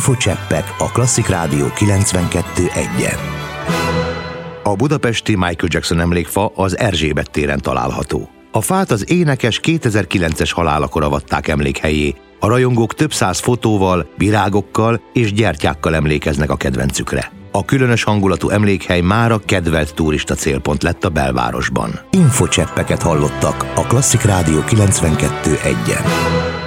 Infocseppek a Klasszik Rádió 92.1-en. A budapesti Michael Jackson emlékfa az Erzsébet téren található. A fát az énekes 2009-es halálakor avatták emlékhelyé. A rajongók több száz fotóval, virágokkal és gyertyákkal emlékeznek a kedvencükre. A különös hangulatú emlékhely mára kedvelt turista célpont lett a belvárosban. Infocseppeket hallottak a Klasszik Rádió 92.1-en.